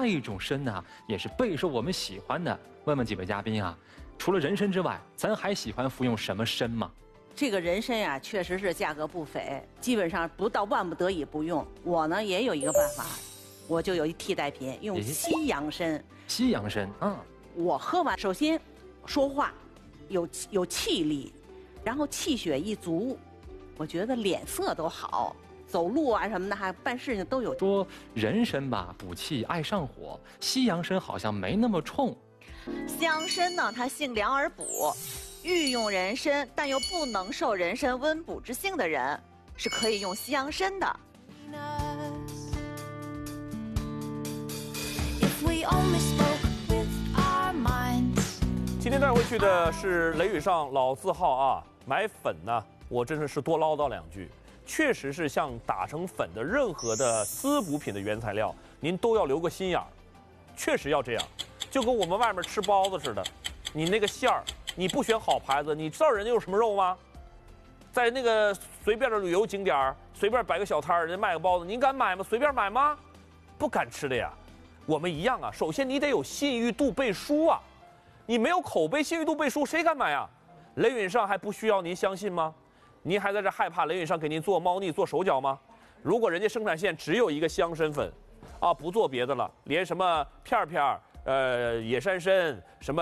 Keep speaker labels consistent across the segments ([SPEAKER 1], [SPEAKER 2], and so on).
[SPEAKER 1] 那一种参呢，也是备受我们喜欢的。问问几位嘉宾啊，除了人参之外，咱还喜欢服用什么参吗？
[SPEAKER 2] 这个人参呀，确实是价格不菲，基本上不到万不得已不用。我呢也有一个办法，我就有一替代品，用西洋参。
[SPEAKER 1] 西洋参，
[SPEAKER 2] 我喝完，首先说话有气力，然后气血一足，我觉得脸色都好，走路啊什么的，还办事情都有。
[SPEAKER 1] 说人参吧，补气爱上火，西洋参好像没那么冲。
[SPEAKER 3] 西洋参呢，它性凉而补。欲用人参，但又不能受人参温补之性的人，是可以用西洋参的。
[SPEAKER 4] 今天带回去的是雷宇上老字号啊，买粉呢，我真的是多唠叨两句。确实是像打成粉的任何的滋补品的原材料，您都要留个心眼儿，确实要这样，就跟我们外面吃包子似的，你那个馅儿。你不选好牌子，你知道人家有什么肉吗？在那个随便的旅游景点随便摆个小摊儿，人家卖个包子，您敢买吗？随便买吗？不敢吃的呀。我们一样啊，首先你得有信誉度背书啊，你没有口碑、信誉度背书，谁敢买啊？雷允上还不需要您相信吗？您还在这害怕雷允上给您做猫腻、做手脚吗？如果人家生产线只有一个香参粉，啊，不做别的了，连什么片片野山参什么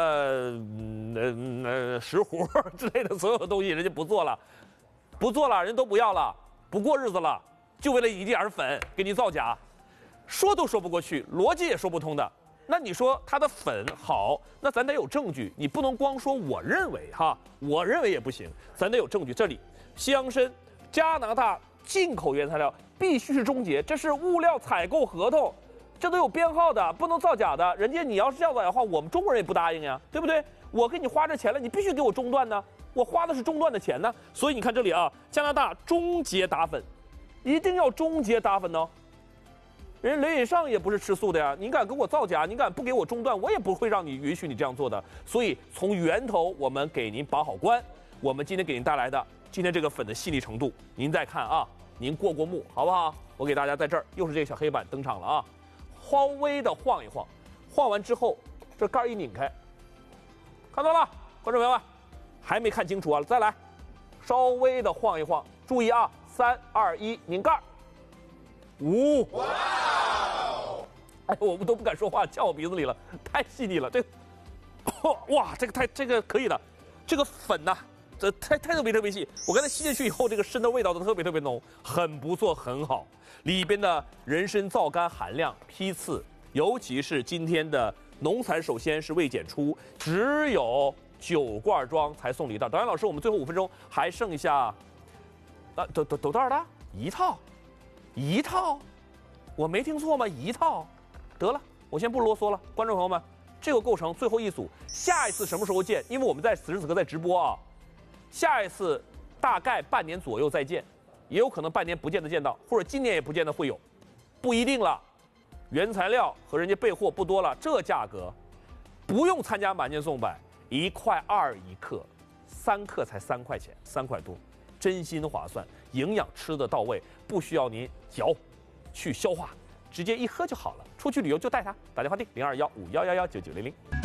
[SPEAKER 4] 石斛之类的所有的东西，人家不做了，人都不要了，不过日子了，就为了一点粉给你造假，说都说不过去，逻辑也说不通的。那你说它的粉好，那咱得有证据，你不能光说我认为哈，我认为也不行，咱得有证据。这里西洋参加拿大进口原材料必须是中捷，这是物料采购合同。这都有编号的，不能造假的。人家你要是这样造假的话，我们中国人也不答应呀，对不对？我给你花这钱了，你必须给我中断呢，我花的是中断的钱呢。所以你看这里啊，加拿大中捷打粉，一定要中捷打粉哦。人家雷允上也不是吃素的呀，你敢给我造假，你敢不给我中断，我也不会让你允许你这样做的。所以从源头我们给您把好关。我们今天给您带来的今天这个粉的细腻程度，您再看啊，您过目好不好？我给大家在这儿又是这个小黑板登场了啊。稍微的晃一晃，晃完之后，这盖一拧开，看到了，观众朋友们，还没看清楚啊，再来，稍微的晃一晃，注意啊，3、2、1，拧盖，5，哇！哎，我们都不敢说话，呛我鼻子里了，太细腻了，这个，哇，这个可以的，这个粉呐、这太特别细，我刚才吸进去以后，这个参的味道都特别浓，很不错，很好。里边的人参皂苷含量批次，尤其是今天的农残首先是未检出，只有9罐装才送礼的。导演老师，我们最后5分钟还剩下，都多少的？一套，我没听错吗？一套，得了，我先不啰嗦了，观众朋友们，这个构成最后一组，下一次什么时候见？因为我们在此时此刻在直播啊，下一次大概半年左右再见。也有可能半年不见得见到，或者今年也不见得会有，不一定了。原材料和人家备货不多了，这价格不用参加满减送百，1.2块一克，3克才3块钱，3块多，真心划算，营养吃得到位，不需要您嚼去消化，直接一喝就好了。出去旅游就带它，打电话订0215111990。